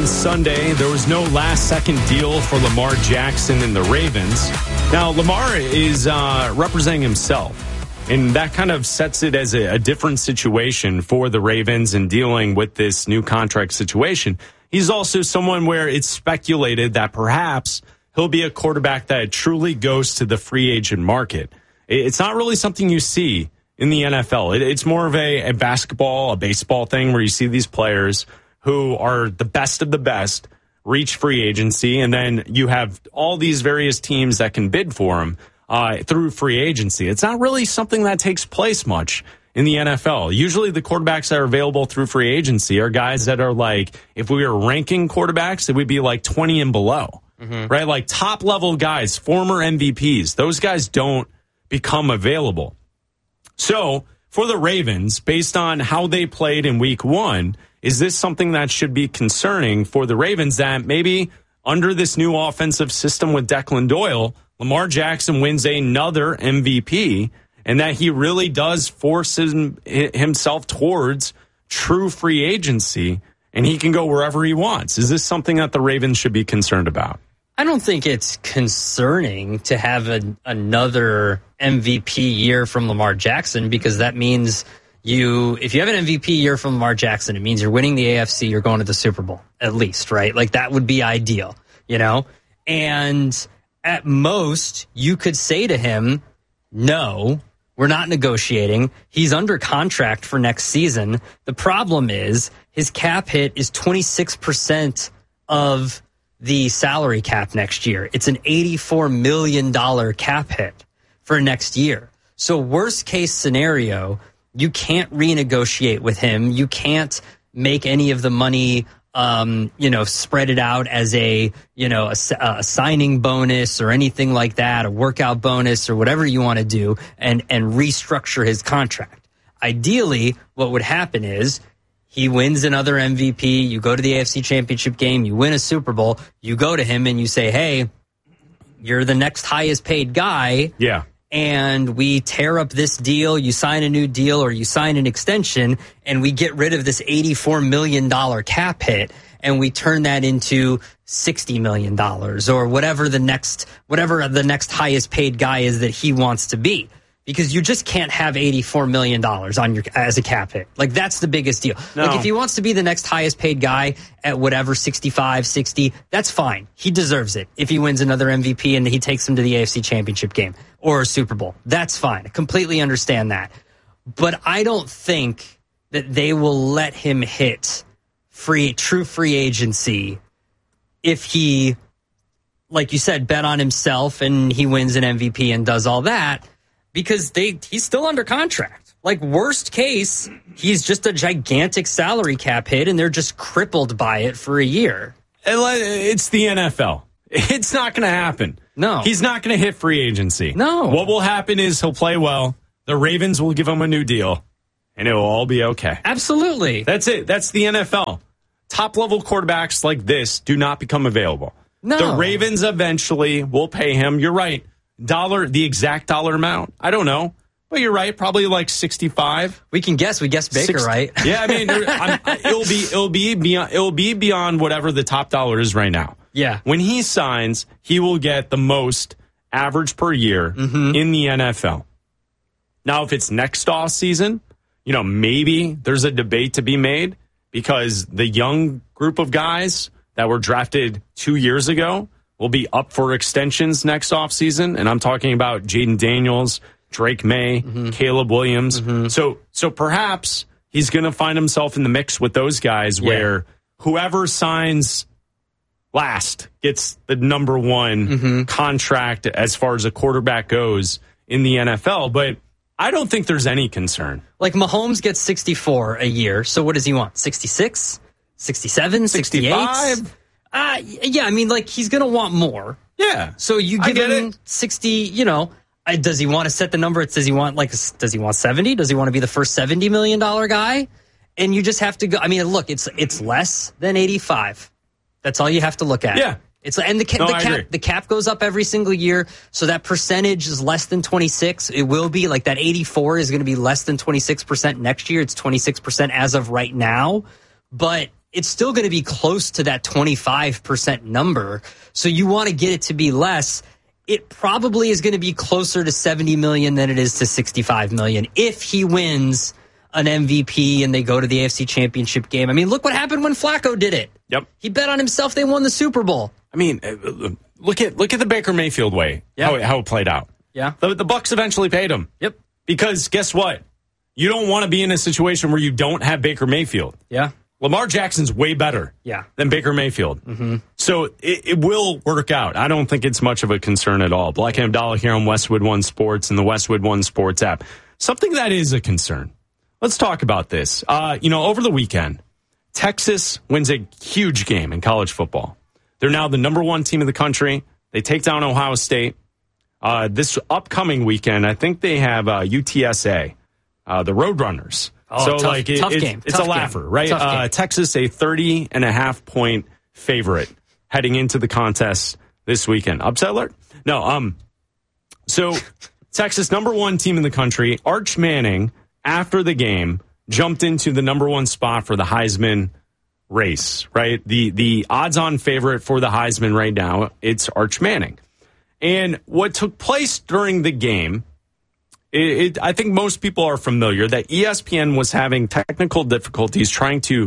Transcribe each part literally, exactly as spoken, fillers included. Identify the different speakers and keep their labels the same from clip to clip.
Speaker 1: on Sunday, there was no last-second deal for Lamar Jackson and the Ravens. Now, Lamar is uh, representing himself, and that kind of sets it as a, a different situation for the Ravens in dealing with this new contract situation. He's also someone where it's speculated that perhaps he'll be a quarterback that truly goes to the free agent market. It's not really something you see in the N F L. It's more of a, a basketball, a baseball thing where you see these players who are the best of the best reach free agency, and then you have all these various teams that can bid for them uh, through free agency. It's not really something that takes place much in the N F L. Usually the quarterbacks that are available through free agency are guys that are like, if we were ranking quarterbacks, it would be like twenty and below, mm-hmm. right? Like top level guys, former M V Ps. Those guys don't become available. So for the Ravens, based on how they played in week one, is this something that should be concerning for the Ravens that maybe under this new offensive system with Declan Doyle, Lamar Jackson wins another M V P and that he really does force him, himself towards true free agency and he can go wherever he wants? Is this something that the Ravens should be concerned about?
Speaker 2: I don't think it's concerning to have a, another M V P year from Lamar Jackson, because that means you, if you have an M V P year from Lamar Jackson, it means you're winning the A F C, you're going to the Super Bowl, at least, right? Like that would be ideal, you know? And at most, you could say to him, no, we're not negotiating. He's under contract for next season. The problem is his cap hit is twenty-six percent of the salary cap next year. It's an eighty-four million dollars cap hit for next year. So worst case scenario, you can't renegotiate with him. You can't make any of the money, um, you know, spread it out as a, you know, a, a signing bonus or anything like that, a workout bonus or whatever you want to do, and, and restructure his contract. Ideally, what would happen is he wins another M V P, you go to the A F C Championship game, you win a Super Bowl, you go to him and you say, hey, you're the next highest paid guy.
Speaker 1: Yeah.
Speaker 2: And we tear up this deal, you sign a new deal or you sign an extension, and we get rid of this eighty-four million dollars cap hit, and we turn that into sixty million dollars or whatever the next whatever the next highest paid guy is that he wants to be. Because you just can't have eighty-four million dollars on your as a cap hit. Like, that's the biggest deal.
Speaker 1: No.
Speaker 2: Like, if he wants to be the next highest paid guy at whatever, sixty-five, sixty, that's fine. He deserves it if he wins another M V P and he takes him to the A F C Championship game or a Super Bowl. That's fine. I completely understand that. But I don't think that they will let him hit free, true free agency if he, like you said, bet on himself and he wins an M V P and does all that. Because they he's still under contract. Like, worst case, he's just a gigantic salary cap hit, and they're just crippled by it for a year.
Speaker 1: It's the N F L. It's not going to happen.
Speaker 2: No.
Speaker 1: He's not going to hit free agency.
Speaker 2: No.
Speaker 1: What will happen is he'll play well. The Ravens will give him a new deal, and it will all be okay.
Speaker 2: Absolutely.
Speaker 1: That's it. That's the N F L. Top-level quarterbacks like this do not become available.
Speaker 2: No.
Speaker 1: The Ravens eventually will pay him. You're right. Dollar, the exact dollar amount, I don't know, but you're right. Probably like sixty-five.
Speaker 2: We can guess. We guessed Baker, sixty right?
Speaker 1: Yeah, I mean, I'm, it'll be it'll be beyond it'll be beyond whatever the top dollar is right now.
Speaker 2: Yeah.
Speaker 1: When he signs, he will get the most average per year mm-hmm. in the N F L. Now, if it's next off season, you know, maybe there's a debate to be made because the young group of guys that were drafted two years ago will be up for extensions next offseason. And I'm talking about Jaden Daniels, Drake May, mm-hmm. Caleb Williams. Mm-hmm. So so perhaps he's going to find himself in the mix with those guys yeah. where whoever signs last gets the number one mm-hmm. contract as far as a quarterback goes in the N F L. But I don't think there's any concern.
Speaker 2: Like, Mahomes gets sixty-four a year. So what does he want? sixty-six? sixty-seven?
Speaker 1: sixty-five?
Speaker 2: sixty-eight? Uh, yeah, I mean, like, he's going to want more.
Speaker 1: Yeah.
Speaker 2: So you give him
Speaker 1: it.
Speaker 2: sixty, you know, uh, does he want to set the number? Does he want, like, does he want seventy? Does he want to be the first seventy million dollars guy? And you just have to go. I mean, look, it's it's less than eighty-five. That's all you have to look at.
Speaker 1: Yeah.
Speaker 2: It's and the, ca-
Speaker 1: no,
Speaker 2: the cap the cap goes up every single year, so that percentage is less than twenty-six. It will be like that eighty-four is going to be less than twenty-six percent next year. It's twenty-six percent as of right now, but it's still going to be close to that twenty-five percent number. So you want to get it to be less. It probably is going to be closer to seventy million than it is to sixty-five million if he wins an M V P and they go to the A F C Championship game. I mean, look what happened when Flacco did it.
Speaker 1: Yep.
Speaker 2: He bet on himself. They won the Super Bowl.
Speaker 1: I mean, look at look at the Baker Mayfield way, yep. how, it, how it played out.
Speaker 2: Yeah.
Speaker 1: The, the Bucs eventually paid him.
Speaker 2: Yep. Because
Speaker 1: guess what? You don't want to be in a situation where you don't have Baker Mayfield.
Speaker 2: Yeah.
Speaker 1: Lamar Jackson's way better
Speaker 2: yeah.
Speaker 1: than Baker Mayfield.
Speaker 2: Mm-hmm.
Speaker 1: So it, it will work out. I don't think it's much of a concern at all. Black and Abdallah here on Westwood One Sports and the Westwood One Sports app. Something that is a concern. Let's talk about this. Uh, you know, over the weekend, Texas wins a huge game in college football. They're now the number one team in the country. They take down Ohio State. Uh, this upcoming weekend, I think they have uh, U T S A, uh, the Roadrunners.
Speaker 2: Oh,
Speaker 1: so,
Speaker 2: tough,
Speaker 1: like, it,
Speaker 2: tough
Speaker 1: it's,
Speaker 2: game.
Speaker 1: it's
Speaker 2: tough
Speaker 1: a laugher,
Speaker 2: game.
Speaker 1: right? Uh,
Speaker 2: game.
Speaker 1: Texas, a thirty and a half point favorite heading into the contest this weekend. Upset alert? No. Um. So, Texas, number one team in the country. Arch Manning, after the game, jumped into the number one spot for the Heisman race, right? The the odds-on favorite for the Heisman right now, it's Arch Manning. And what took place during the game, it, it, I think most people are familiar that E S P N was having technical difficulties trying to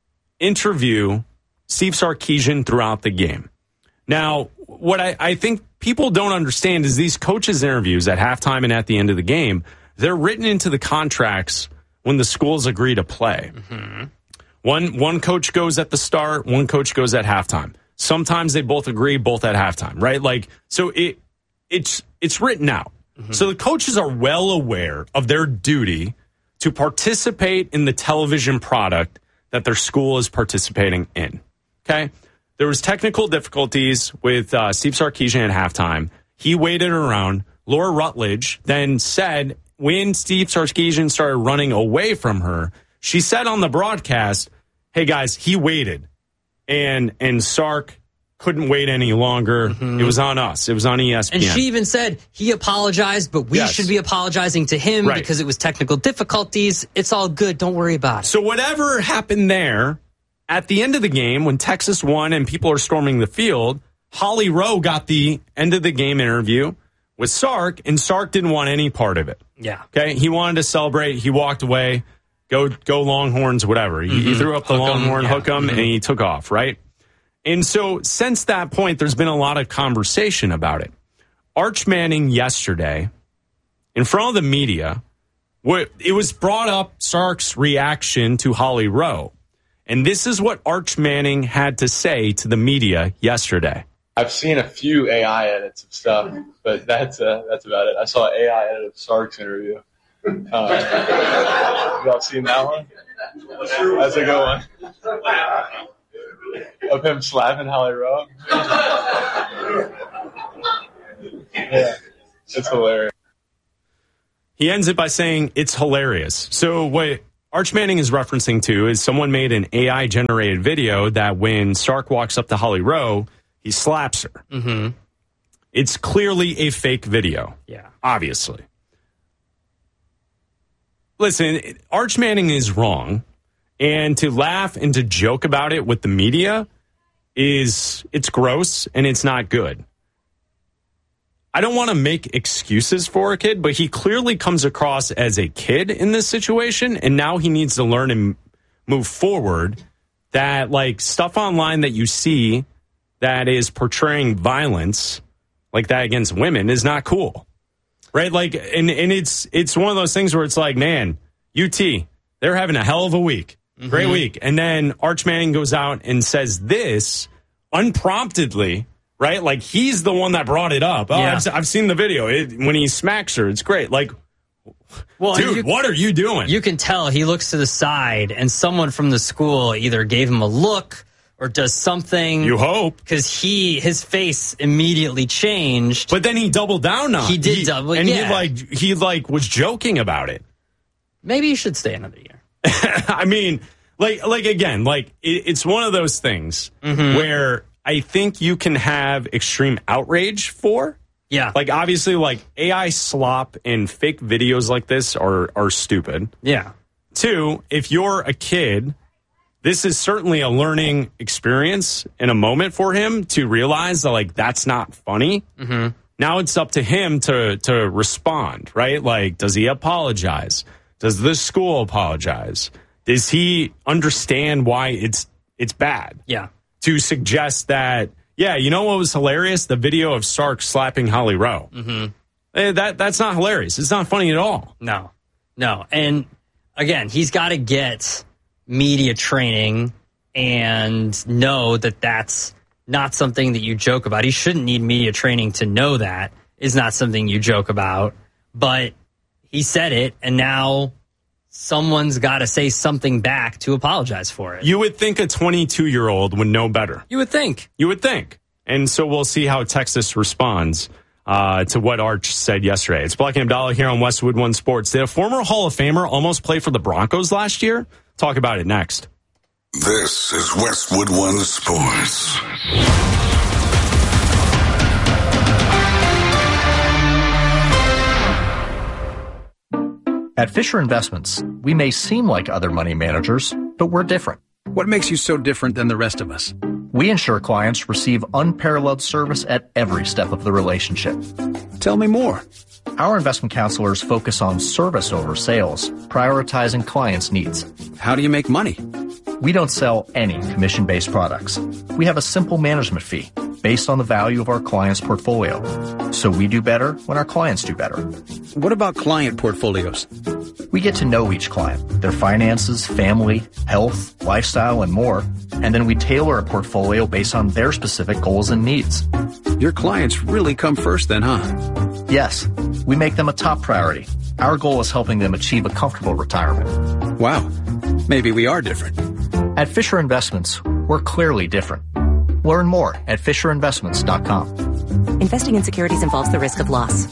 Speaker 1: interview Steve Sarkisian throughout the game. Now, what I, I think people don't understand is these coaches' interviews at halftime and at the end of the game, they're written into the contracts when the schools agree to play.
Speaker 2: Mm-hmm.
Speaker 1: One one coach goes at the start, one coach goes at halftime. Sometimes they both agree, both at halftime, right? Like, so it it's it's written out. Mm-hmm. So the coaches are well aware of their duty to participate in the television product that their school is participating in. Okay? There was technical difficulties with uh, Steve Sarkisian at halftime. He waited around. Laura Rutledge then said when Steve Sarkisian started running away from her, she said on the broadcast, hey, guys, he waited. And and Sark couldn't wait any longer. Mm-hmm. It was on us. It was on E S P N.
Speaker 2: And she even said he apologized, but we yes. should be apologizing to him right. because it was technical difficulties. It's all good. Don't worry about it.
Speaker 1: So whatever happened there, at the end of the game, when Texas won and people are storming the field, Holly Rowe got the end of the game interview with Sark, and Sark didn't want any part of it.
Speaker 2: Yeah.
Speaker 1: Okay. He wanted to celebrate. He walked away. Go go Longhorns, whatever. He, mm-hmm. he threw up the hook Longhorn, em, yeah. hook 'em, mm-hmm. and he took off, right? And so since that point, there's been a lot of conversation about it. Arch Manning yesterday, in front of the media, it was brought up Sark's reaction to Holly Rowe. And this is what Arch Manning had to say to the media yesterday.
Speaker 3: I've seen a few A I edits of stuff, but that's uh, that's about it. I saw an A I edit of Sark's interview. Uh, y'all seen that one? That's a good one. Of him slapping Holly Rowe. Yeah, it's hilarious.
Speaker 1: He ends it by saying it's hilarious. So what Arch Manning is referencing to is someone made an A I-generated video that when Sark walks up to Holly Rowe, he slaps her.
Speaker 2: Mm-hmm.
Speaker 1: It's clearly a fake video.
Speaker 2: Yeah.
Speaker 1: Obviously. Listen, Arch Manning is wrong, and to laugh and to joke about it with the media is, it's gross and it's not good. I don't want to make excuses for a kid, but he clearly comes across as a kid in this situation, and now he needs to learn and move forward that, like, stuff online that you see that is portraying violence like that against women is not cool. Right, like, and, and it's it's one of those things where it's like, man, U T, they're having a hell of a week, mm-hmm. great week, and then Arch Manning goes out and says this unpromptedly, right? Like he's the one that brought it up. Oh, yeah. I've, I've seen the video it, when he smacks her. It's great. Like, well, dude, you, what are you doing?
Speaker 2: You can tell he looks to the side, and someone from the school either gave him a look or does something.
Speaker 1: You hope.
Speaker 2: Because he, his face immediately changed.
Speaker 1: But then he doubled down on it.
Speaker 2: He did
Speaker 1: he,
Speaker 2: double,
Speaker 1: and
Speaker 2: yeah.
Speaker 1: he like he like was joking about it.
Speaker 2: Maybe you should stay another year.
Speaker 1: I mean, like like again, like it, it's one of those things mm-hmm. where I think you can have extreme outrage for.
Speaker 2: Yeah.
Speaker 1: Like obviously, like A I slop and fake videos like this are are stupid.
Speaker 2: Yeah.
Speaker 1: Two, if you're a kid, this is certainly a learning experience in a moment for him to realize that, like, that's not funny.
Speaker 2: Mm-hmm.
Speaker 1: Now it's up to him to to respond, right? Like, does he apologize? Does the school apologize? Does he understand why it's it's bad?
Speaker 2: Yeah.
Speaker 1: To suggest that, yeah, you know what was hilarious? The video of Sark slapping Holly Rowe.
Speaker 2: Mm-hmm.
Speaker 1: Eh, that that's not hilarious. It's not funny at all.
Speaker 2: No, no. And again, he's got to get media training and know that that's not something that you joke about. He shouldn't need media training to know that is not something you joke about. But he said it, and now someone's got to say something back to apologize for it.
Speaker 1: You would think a twenty-two-year-old would know better.
Speaker 2: You would think.
Speaker 1: You would think. And so we'll see how Texas responds uh, to what Arch said yesterday. It's Black and Abdallah here on Westwood One Sports. Did a former Hall of Famer almost play for the Broncos last year? Talk about it next.
Speaker 4: This is Westwood One Sports.
Speaker 5: At Fisher Investments, we may seem like other money managers, but we're different.
Speaker 6: What makes you so different than the rest of us?
Speaker 5: We ensure clients receive unparalleled service at every step of the relationship.
Speaker 6: Tell me more.
Speaker 5: Our investment counselors focus on service over sales, prioritizing clients' needs.
Speaker 6: How do you make money?
Speaker 5: We don't sell any commission-based products. We have a simple management fee based on the value of our client's portfolio. So we do better when our clients do better.
Speaker 6: What about client portfolios?
Speaker 5: We get to know each client, their finances, family, health, lifestyle, and more, and then we tailor a portfolio based on their specific goals and needs.
Speaker 6: Your clients really come first then, huh?
Speaker 5: Yes, we make them a top priority. Our goal is helping them achieve a comfortable retirement.
Speaker 6: Wow, maybe we are different.
Speaker 5: At Fisher Investments, we're clearly different. Learn more at fisher investments dot com.
Speaker 7: Investing in securities involves the risk of loss.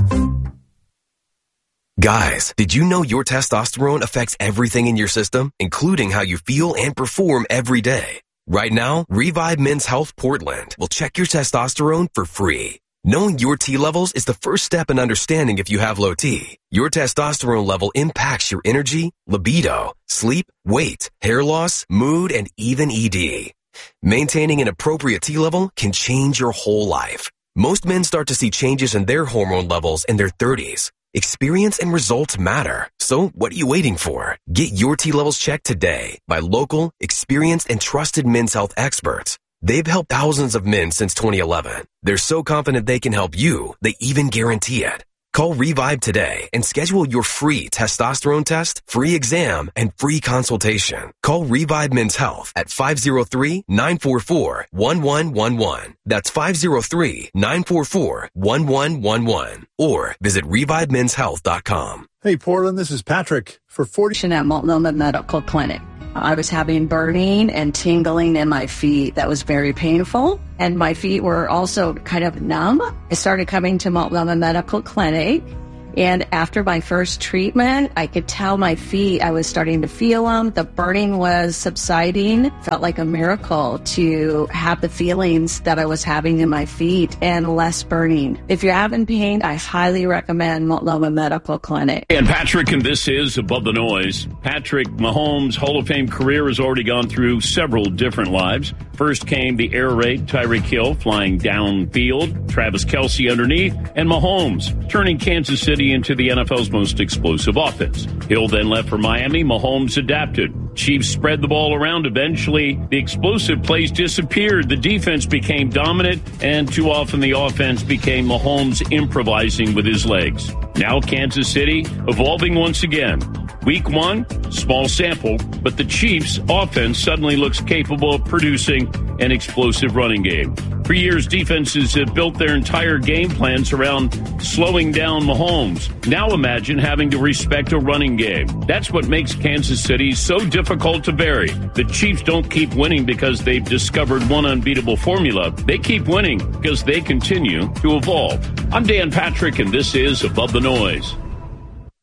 Speaker 8: Guys, did you know your testosterone affects everything in your system, including how you feel and perform every day? Right now, Revive Men's Health Portland will check your testosterone for free. Knowing your T levels is the first step in understanding if you have low T. Your testosterone level impacts your energy, libido, sleep, weight, hair loss, mood, and even E D. Maintaining an appropriate T level can change your whole life. Most men start to see changes in their hormone levels in their thirties. Experience and results matter. So what are you waiting for? Get your T levels checked today by local, experienced, and trusted men's health experts. They've helped thousands of men since twenty eleven. They're so confident they can help you, they even guarantee it. Call Revive today and schedule your free testosterone test, free exam, and free consultation. Call Revive Men's Health at five oh three, nine four four, one one one one. That's five oh three, nine four four, one one one one. Or visit revive men's health dot com.
Speaker 9: Hey, Portland, this is Patrick. For forty
Speaker 10: at Multnomah Medical Clinic. I was having burning and tingling in my feet. That was very painful. And my feet were also kind of numb. I started coming to Multnomah Medical Clinic. And after my first treatment, I could tell my feet, I was starting to feel them. The burning was subsiding. Felt like a miracle to have the feelings that I was having in my feet and less burning. If you're having pain, I highly recommend Multnomah Medical Clinic.
Speaker 11: And Patrick, and this is Above the Noise. Patrick Mahomes' Hall of Fame career has already gone through several different lives. First came the air raid, Tyreek Hill flying downfield, Travis Kelce underneath, and Mahomes turning Kansas City into the N F L's most explosive offense. Hill then left for Miami. Mahomes adapted. Chiefs spread the ball around. Eventually, the explosive plays disappeared. The defense became dominant, and too often the offense became Mahomes improvising with his legs. Now Kansas City evolving once again. Week one, small sample, but the Chiefs' offense suddenly looks capable of producing an explosive running game. For years, defenses have built their entire game plans around slowing down Mahomes. Now imagine having to respect a running game. That's what makes Kansas City so difficult to vary. The Chiefs don't keep winning because they've discovered one unbeatable formula. They keep winning because they continue to evolve. I'm Dan Patrick, and this is Above the Noise.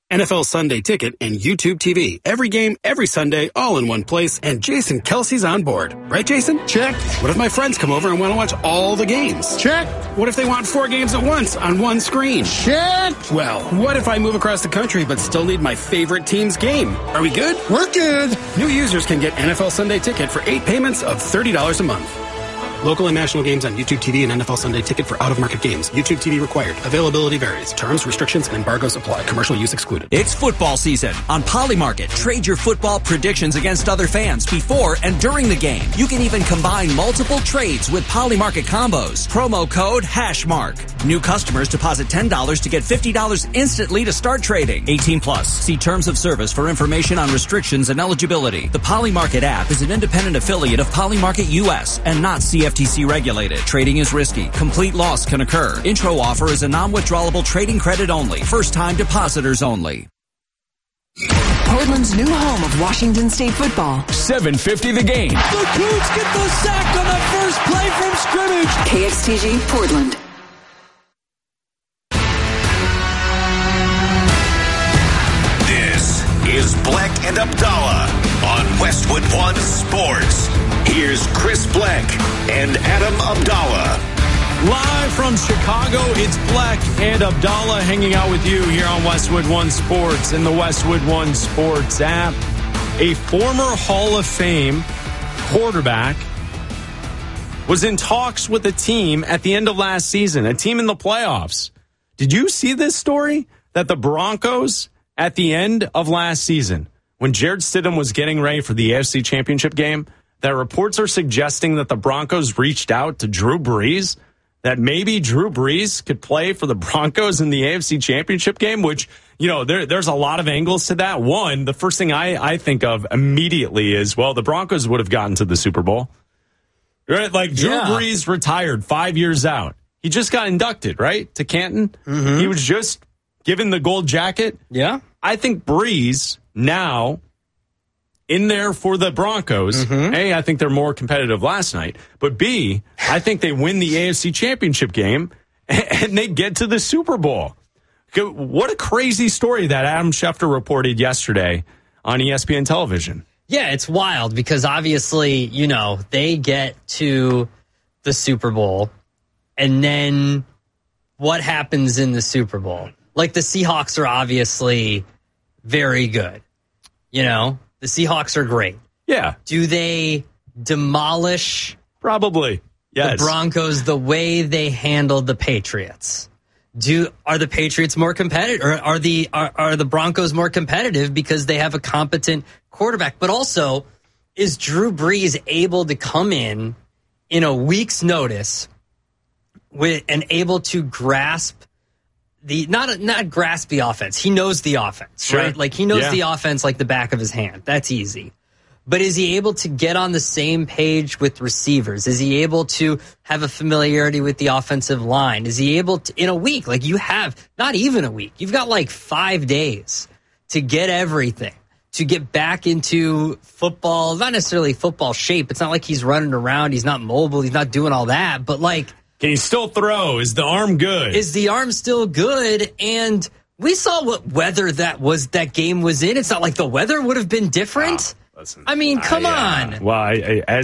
Speaker 12: N F L Sunday Ticket and YouTube T V. Every game, every Sunday, all in one place. And Jason Kelsey's on board. Right, Jason?
Speaker 9: Check.
Speaker 12: What if my friends come over and want to watch all the games?
Speaker 9: Check.
Speaker 12: What if they want four games at once on one screen?
Speaker 9: Check.
Speaker 12: Well, what if I move across the country but still need my favorite team's game? Are we good?
Speaker 9: We're good.
Speaker 12: New users can get N F L Sunday Ticket for eight payments of thirty dollars a month. Local and national games on YouTube T V and N F L Sunday Ticket for out-of-market games. YouTube T V required. Availability varies. Terms, restrictions, and embargoes apply. Commercial use excluded.
Speaker 13: It's football season. On Polymarket, trade your football predictions against other fans before and during the game. You can even combine multiple trades with Polymarket combos. Promo code HashMark. New customers deposit ten dollars to get fifty dollars instantly to start trading. eighteen plus. See terms of service for information on restrictions and eligibility. The Polymarket app is an independent affiliate of Polymarket U S and not C F T C regulated. Trading is risky. Complete loss can occur. Intro offer is a non-withdrawable trading credit only. First-time depositors only.
Speaker 14: Portland's new home of Washington State football.
Speaker 15: seven fifty the game.
Speaker 16: The Cougs get the sack on the first play from scrimmage.
Speaker 14: K X T G Portland.
Speaker 4: This is Black and Abdallah on Westwood One Sports. Here's Chris Black and Adam Abdallah.
Speaker 1: Live from Chicago, it's Black and Abdallah hanging out with you here on Westwood One Sports and the Westwood One Sports app. A former Hall of Fame quarterback was in talks with a team at the end of last season, a team in the playoffs. Did you see this story? That the Broncos, at the end of last season, when Jarrett Stidham was getting ready for the A F C Championship game, that reports are suggesting that the Broncos reached out to Drew Brees, that maybe Drew Brees could play for the Broncos in the A F C Championship game, which, you know, there, there's a lot of angles to that. One, the first thing I, I think of immediately is, well, the Broncos would have gotten to the Super Bowl. Right? Like, Drew yeah. Brees retired five years out. He just got inducted, right, to Canton. Mm-hmm. He was just given the gold jacket.
Speaker 2: Yeah.
Speaker 1: I think Brees now in there for the Broncos. Mm-hmm. A, I think they're more competitive last night. But B, I think they win the A F C Championship game and they get to the Super Bowl. What a crazy story that Adam Schefter reported yesterday on E S P N television.
Speaker 2: Yeah, it's wild because obviously, you know, they get to the Super Bowl and then what happens in the Super Bowl? Like the Seahawks are obviously very good, you know? The Seahawks are great.
Speaker 1: Yeah.
Speaker 2: Do they demolish
Speaker 1: probably yes.
Speaker 2: the Broncos the way they handled the Patriots? Do are the Patriots more competitive, or are the are, are the Broncos more competitive because they have a competent quarterback? But also, is Drew Brees able to come in in a week's notice with and able to grasp the not not grasp the offense? He knows the offense,
Speaker 1: sure.
Speaker 2: right? Like he knows
Speaker 1: yeah.
Speaker 2: the offense like the back of his hand. That's easy. But is he able to get on the same page with receivers? Is he able to have a familiarity with the offensive line? Is he able to, in a week, like you have, not even a week, you've got like five days to get everything, to get back into football, not necessarily football shape. It's not like he's running around, he's not mobile, he's not doing all that, but like.
Speaker 1: Can he still throw? Is the arm good?
Speaker 2: Is the arm still good? And we saw what weather that was, that game was in. It's not like the weather would have been different.
Speaker 1: Wow. Listen,
Speaker 2: I mean, come
Speaker 1: I, uh,
Speaker 2: on.
Speaker 1: Well, I, I, as